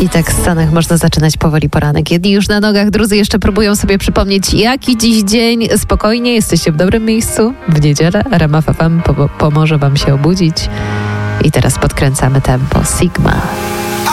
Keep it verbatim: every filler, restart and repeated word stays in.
I tak w Stanach można zaczynać powoli poranek. Jedni już na nogach, drudzy jeszcze próbują sobie przypomnieć, jaki dziś dzień. Spokojnie, jesteście w dobrym miejscu. W niedzielę R M F F M po- pomoże wam się obudzić. I teraz podkręcamy tempo. Sigma.